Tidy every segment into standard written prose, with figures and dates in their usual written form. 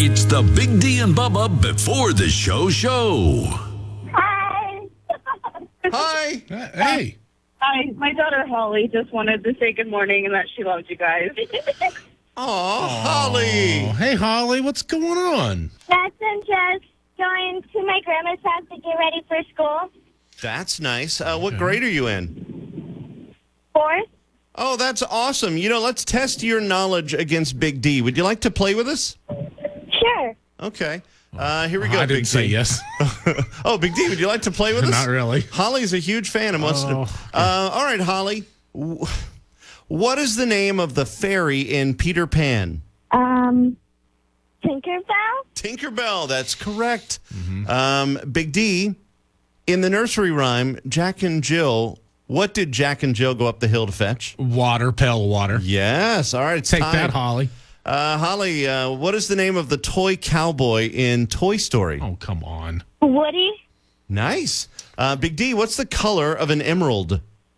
It's the Big D and Bubba before the show. Hi. Hi. Hey. Hi. My daughter Holly just wanted to say good morning and that she loves you guys. Aw, Holly. Oh, hey, Holly, what's going on? Jackson just going to my grandma's house to get ready for school. That's nice. What grade are you in? 4th. Oh, that's awesome. Let's test your knowledge against Big D. Would you like to play with us? Sure. Okay. Here we go, I Big didn't say D. yes. Oh, Big D, would you like to play with us? Not really. Holly's a huge fan and wants to. Okay. All right, Holly. What is the name of the fairy in Peter Pan? Tinkerbell? Tinkerbell, that's correct. Big D, in the nursery rhyme, Jack and Jill, what did Jack and Jill go up the hill to fetch? Water, pail of water. Yes, all right. It's Take tied. that, Holly. Holly, what is the name of the toy cowboy in Toy Story? Oh, come on. Woody? Nice. Big D, what's the color of an emerald?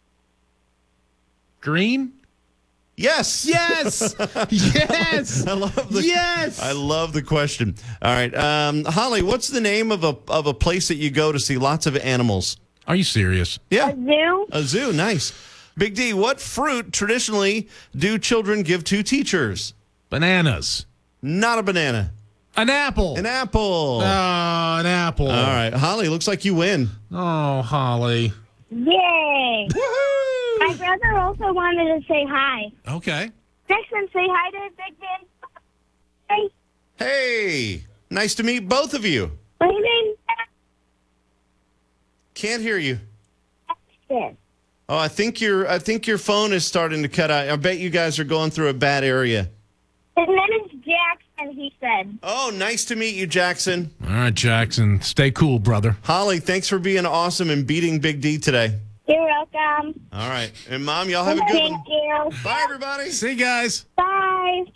Green? Yes. Yes. Yes. I love the Yes. I love the question. All right, Holly, what's the name of a place that you go to see lots of animals? Are you serious? Yeah, Zoo? a zoo. Nice. Big D, what fruit traditionally do children give to teachers? Bananas. Not a banana. An apple. An apple. Oh, an apple. All right, Holly, looks like you win. Oh, Holly. Yay. Woohoo! My brother also wanted to say hi. Okay. Jackson, say hi to Big Ben. Hey. Hey, nice to meet both of you. My name's Can't hear you. Jackson. Oh, I think your phone is starting to cut out. I bet you guys are going through a bad area. His name is Jackson, he said. Oh, nice to meet you, Jackson. All right, Jackson. Stay cool, brother. Holly, thanks for being awesome and beating Big D today. You're welcome. All right. And Mom, y'all have a good Thank one. you. Bye, everybody. See you guys. Bye.